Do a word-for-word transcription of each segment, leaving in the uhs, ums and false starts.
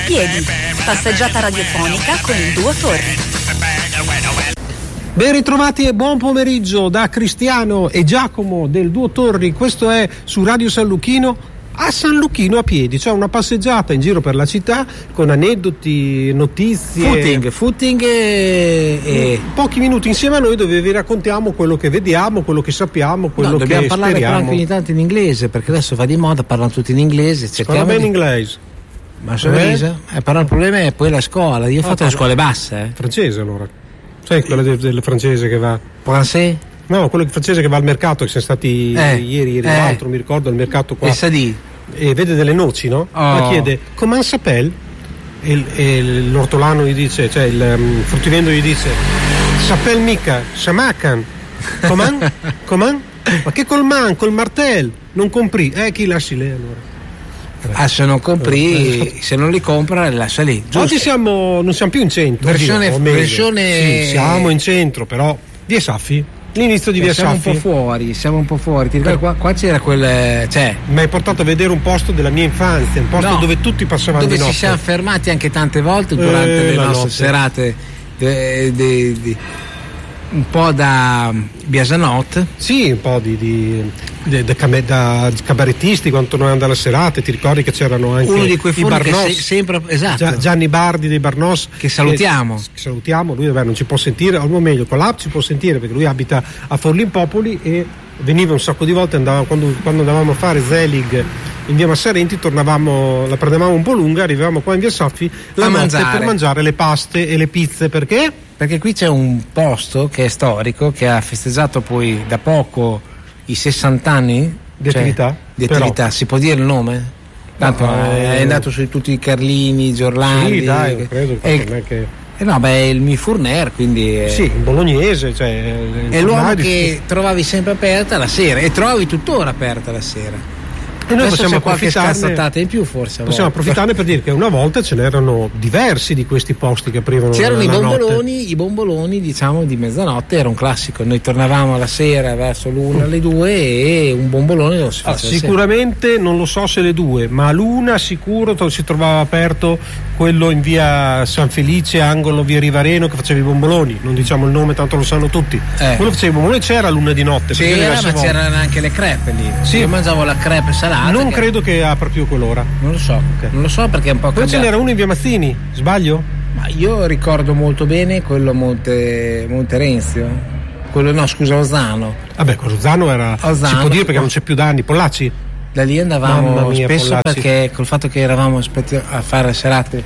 piedi. Passeggiata radiofonica con il Duo Torri. Ben ritrovati e buon pomeriggio da Cristiano e Giacomo del Duo Torri. Questo è su Radio San Luchino, a San Luchino a piedi, cioè una passeggiata in giro per la città con aneddoti, notizie, footing, footing e, e... pochi minuti insieme a noi dove vi raccontiamo quello che vediamo, quello che sappiamo, quello no, che dobbiamo parlare speriamo. Però anche ogni tanto in inglese, perché adesso va di moda, parlano tutti in inglese. Parla bene di... inglese. Ma sorrisa? Eh, però il problema è poi la scuola. Io ho fatto le scuole basse. Eh. Francese allora. Sai quella del, del francese che va. Francese? No, quello francese che va al mercato, che siamo stati eh, ieri, ieri eh. l'altro, mi ricordo, al mercato qua. E sa di? E vede delle noci, no? Oh. Ma chiede, comment s'appelle? E, e l'ortolano gli dice, cioè il um, fruttivendolo gli dice, s'appelle mica, s'amacan. Comment? Comment? Ma che col man, col martel? Non compri. Eh, chi lasci lei allora? Ah, se non compri, se non li compra, lascia lì. Giusto? Oggi siamo, non siamo più in centro. Versione, oddio, versione... Sì, siamo in centro, però via Saffi. L'inizio di via siamo Saffi. un po' fuori, siamo un po' fuori. Ti ricordi, qua, qua c'era quel. Cioè. Mi hai portato a vedere un posto della mia infanzia, un posto no, dove tutti passavano dove di notte. Dove ci siamo fermati anche tante volte durante eh, le nostre notte. serate. De, de, de, un po' da Biasanot. Sì, un po' di, di, di, di da cabarettisti quando tornavamo dalla serata. Ti ricordi che c'erano anche uno di quei i Barnos, che se, sempre esatto. Gianni Bardi dei Barnos, che salutiamo. Che, che salutiamo, lui vabbè, non ci può sentire, o meglio, con l'app ci può sentire perché lui abita a Forlimpopoli e veniva un sacco di volte, andava, quando, quando andavamo a fare Zelig in via Massarenti, tornavamo, la prendevamo un po' lunga, arrivavamo qua in via Saffi la a notte mangiare. per mangiare le paste e le pizze. Perché? Perché qui c'è un posto che è storico, che ha festeggiato poi da poco i sessanta anni di cioè, attività. Di attività. Però. Si può dire il nome? Tanto no, è, è andato su tutti i Carlini, Giorlandi. Sì, dai, che, credo che è, non è che. Eh no, beh, è il Mi Fournier, quindi. È, sì, in bolognese, cioè. È l'uomo che trovavi sempre aperta la sera e trovi tuttora aperta la sera. E noi Adesso possiamo qualche approfittarne scazzatata in più forse. Possiamo approfittarne per dire che una volta ce n'erano diversi di questi posti che aprivano. C'erano i bomboloni, notte. i bomboloni diciamo di mezzanotte, era un classico. Noi tornavamo alla sera verso l'una, alle due e un bombolone lo si faceva. Ah, sicuramente non lo so se le due, ma a l'una sicuro si trovava aperto quello in via San Felice, angolo via Rivareno, che faceva i bomboloni. Non diciamo il nome, tanto lo sanno tutti. Eh. Quello faceva i bomboloni, c'era l'una di notte. C'era, ma c'erano anche le crepe lì. Sì. Io mangiavo la crepe salata. Non che... credo che apra più quell'ora. Non lo so, okay. non lo so perché è un po' Poi ce n'era uno in via Mazzini, sbaglio? Ma io ricordo molto bene quello a Monte, Monterenzio. Quello no, scusa, Ozzano. Vabbè, quello Ozzano era. Ozzano, si può dire perché non c'è più danni. Pollacci? Da lì andavamo mia, spesso Pollacci. Perché col fatto che eravamo a fare serate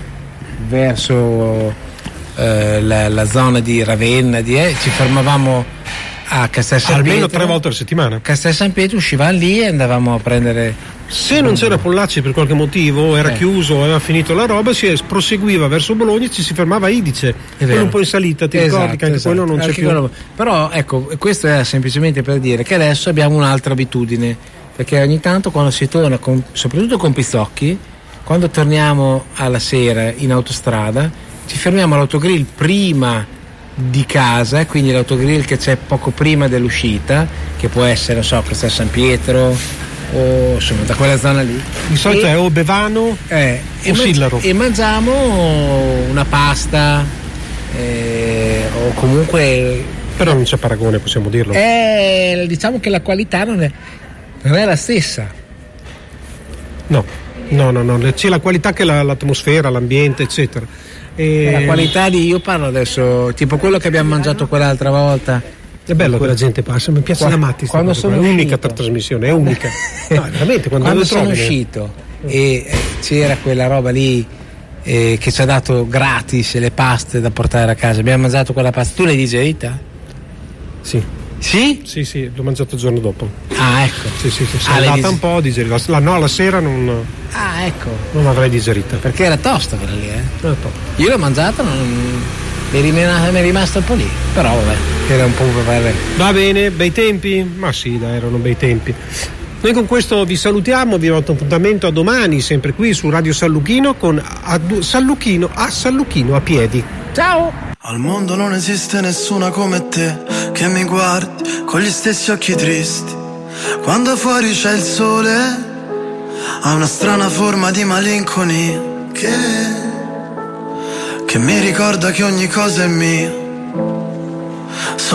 verso eh, la, la zona di Ravenna, di, eh, ci fermavamo a Castel San almeno Pietro. tre volte alla settimana. Castel San Pietro, uscivamo lì e andavamo a prendere. Se non c'era Pollacci per qualche motivo, era eh. chiuso, aveva finito la roba, si proseguiva verso Bologna e ci si fermava a Idice, quello un po' in salita, ti esatto, ricordi che anche esatto. quello non anche c'è più. Quello... Però ecco, questo era semplicemente per dire che adesso abbiamo un'altra abitudine, perché ogni tanto quando si torna, con, soprattutto con Pizzocchi, quando torniamo alla sera in autostrada, ci fermiamo all'autogrill prima di casa, quindi l'autogrill che c'è poco prima dell'uscita, che può essere, non so, Castel San Pietro o insomma da quella zona lì. Di solito e, è o Bevano eh, o e Sillaro. Man- e mangiamo una pasta eh, o comunque. Però non c'è paragone, possiamo dirlo. Eh, diciamo che la qualità non è, non è la stessa. No, no, no, no. C'è la qualità che la, l'atmosfera, l'ambiente, eccetera. E... La qualità di, io parlo adesso, tipo quello che abbiamo mangiato quell'altra volta. È bello che la gente passa, mi piace la Matti. Quando sono è unica uscito, trasmissione, è unica. No, veramente, quando, quando sono trovi, uscito e eh, c'era quella roba lì eh, che ci ha dato gratis le paste da portare a casa. Abbiamo mangiato quella pasta. Tu l'hai digerita? Sì. Sì? Sì, sì, l'ho mangiato il giorno dopo. Ah, ecco. Sì, sì, sì, sì. Ah, è andata dig- un po' digerita. La, no, la sera non. Ah, ecco. Non l'avrei digerita. Perché era tosta quella lì, eh? Eh, Io l'ho mangiata, non. Mi è rimasta, mi è rimasta un po' lì, però vabbè, era un po' per... Va bene, bei tempi? Ma sì, dai, erano bei tempi. Noi con questo vi salutiamo, vi do appuntamento a domani, sempre qui su Radio San Luchino con a, San Luchino a San Luchino a piedi. Ciao! Al mondo non esiste nessuna come te che mi guardi con gli stessi occhi tristi. Quando fuori c'è il sole ha una strana forma di malinconia che che mi ricorda che ogni cosa è mia.